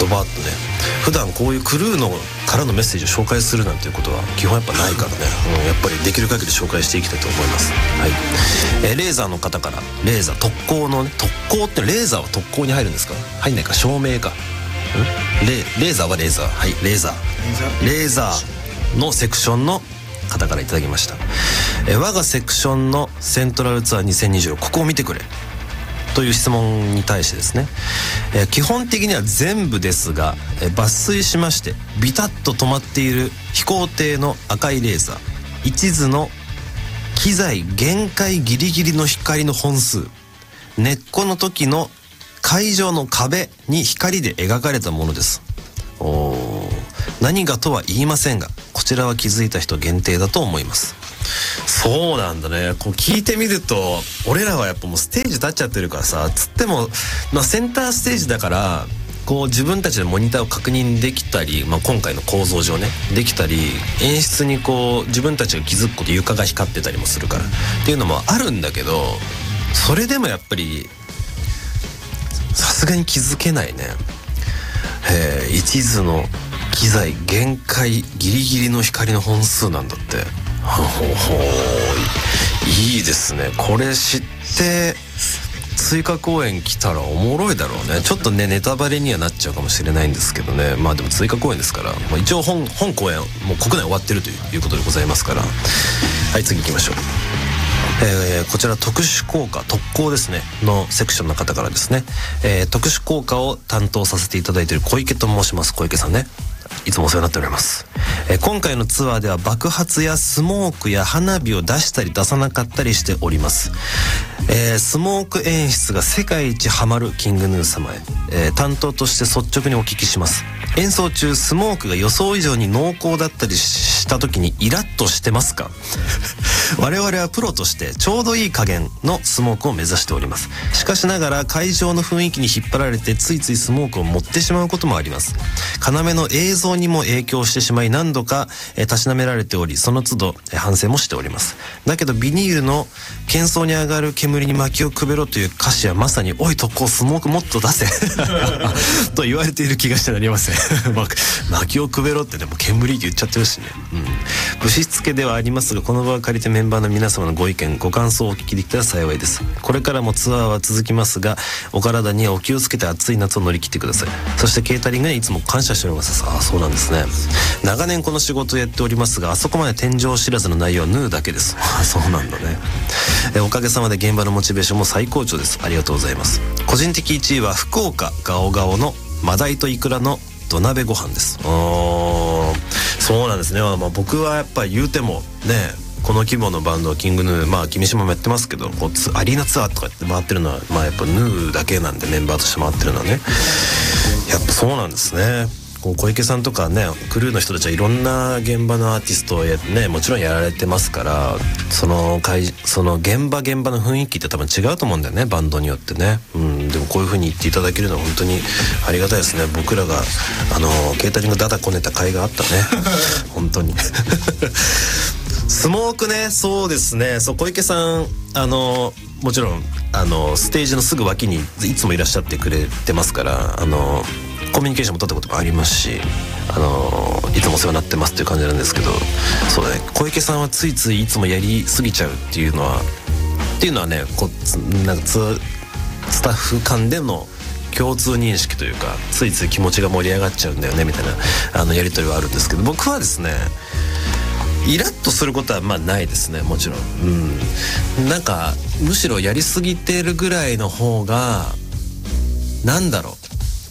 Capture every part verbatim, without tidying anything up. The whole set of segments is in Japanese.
ドバーッとね、普段こういうクルーのからのメッセージを紹介するなんていうことは基本やっぱないからね、うん、やっぱりできる限り紹介していきたいと思います。はい、えー、レーザーの方から、レーザー特攻のね、特攻ってレーザーは特攻に入るんですか？入んないか、照明か、んレ, レーザーはレーザー、はい、レーザーレーザーのセクションの方からいただきました。えー、我がセクションのセントラルツアーにせんにじゅう、ここを見てくれという質問に対してですね、えー、基本的には全部ですが、えー、抜粋しまして、ビタッと止まっている飛行艇の赤いレーザー、一途の機材限界ギリギリの光の本数、根っこの時の会場の壁に光で描かれたものです。おー、何がとは言いませんが、こちらは気づいた人限定だと思います。そうなんだね。こう聞いてみると、俺らはやっぱもうステージ立っちゃってるからさ、つっても、まあ、センターステージだからこう自分たちでモニターを確認できたり、まあ、今回の構造上ねできたり、演出にこう自分たちが気づくこと、床が光ってたりもするからっていうのもあるんだけど、それでもやっぱりさすがに気づけないね。えー、一途の機材限界ギリギリの光の本数なんだって。ほほほ、いいですね。これ知って追加公演来たらおもろいだろうね。ちょっとねネタバレにはなっちゃうかもしれないんですけどね、まあでも追加公演ですから、まあ、一応 本, 本公演もう国内終わってるということでございますから。はい、次行きましょう。えー、こちら特殊効果特攻ですねのセクションの方からですね、えー、特殊効果を担当させていただいている小池と申します。小池さんね、いつもお世話になっております。えー、今回のツアーでは爆発やスモークや花火を出したり出さなかったりしております。えー、スモーク演出が世界一ハマるキングヌー様へ、えー、担当として率直にお聞きします。演奏中スモークが予想以上に濃厚だったりした時にイラッとしてますか？我々はプロとしてちょうどいい加減のスモークを目指しております。しかしながら会場の雰囲気に引っ張られてついついスモークを持ってしまうこともあります。要の映像にも影響してしまい何度かえたしなめられており、その都度え反省もしております。だけどビニールの喧騒に上がる煙に薪をくべろという歌詞はまさにおい特攻スモークもっと出せと言われている気がしてなりません。薪をくべろってでも煙って言っちゃってるしね、うん、ぶしつけではありますが、この場を借りてメンバーの皆様のご意見ご感想をお聞きできたら幸いです。これからもツアーは続きますが、お体にはお気をつけて暑い夏を乗り切ってください。そしてケータリングにいつも感謝しております。ああ、そうなんですね。長年この仕事をやっておりますが、あそこまで天井知らずの内容はヌーだけです。ああ、そうなんだね。えおかげさまで現場のモチベーションも最高潮です。ありがとうございます。個人的いちいは福岡ガオガオのマダイとイクラの土鍋ご飯です。あー、そうなんですね。まあ、僕はやっぱり言うてもね、この規模のバンドはキングヌー、まあ君島もやってますけど、こうツアリーナツアーとかって回ってるのはまあやっぱヌーだけなんで、メンバーとして回ってるのはね、やっぱそうなんですね。こう小池さんとかね、クルーの人たちはいろんな現場のアーティストをや、ね、もちろんやられてますから、その会その現場現場の雰囲気って多分違うと思うんだよね、バンドによってね。うん、でもこういう風に言っていただけるのは本当にありがたいですね。僕らがあのケータリングダダこねた甲斐があったね本当にスモークね、そうですね。そう、小池さんあのもちろんあのステージのすぐ脇にいつもいらっしゃってくれてますから、あのコミュニケーションも取ったこともありますし、あのいつもお世話になってますっていう感じなんですけど、そうだね、小池さんはついついいつもやりすぎちゃうっていうのはっていうのはね、こなんかツスタッフ間での共通認識というか、ついつい気持ちが盛り上がっちゃうんだよねみたいなあのやり取りはあるんですけど、僕はですねイラッとすることはまあないですね、もちろん。うん、なんかむしろやりすぎてるぐらいの方がなんだろう、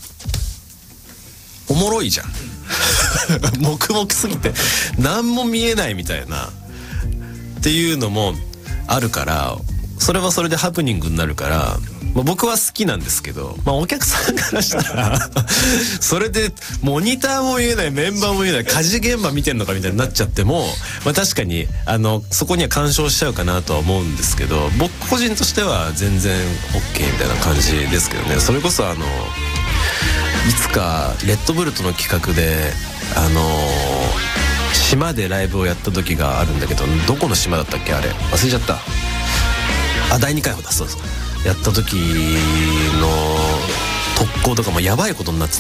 おもろいじゃん黙々すぎて何も見えないみたいなっていうのもあるから、それはそれでハプニングになるから、まあ、僕は好きなんですけど、まあ、お客さんからしたらそれでモニターも見えない、メンバーも見えない、家事現場見てんのかみたいになっちゃっても、まあ、確かにあのそこには干渉しちゃうかなとは思うんですけど、僕個人としては全然 OK みたいな感じですけどね。それこそあのいつかレッドブルとの企画であのー、島でライブをやった時があるんだけど、どこの島だったっけ、あれ忘れちゃった。あ、だいにかいほだ、そうそう、やった時の特攻とかもやばいことになって